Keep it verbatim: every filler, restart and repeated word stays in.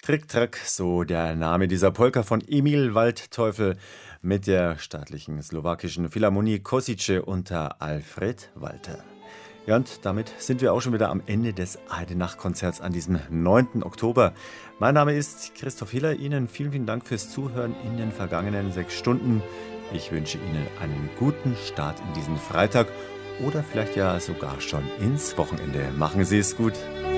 Trick-Track, so der Name dieser Polka von Emil Waldteufel mit der staatlichen slowakischen Philharmonie Kosice unter Alfred Walter. Ja, und damit sind wir auch schon wieder am Ende des Heide-Nacht-Konzerts an diesem neunten Oktober. Mein Name ist Christoph Hiller. Ihnen vielen, vielen Dank fürs Zuhören in den vergangenen sechs Stunden. Ich wünsche Ihnen einen guten Start in diesen Freitag oder vielleicht ja sogar schon ins Wochenende. Machen Sie es gut.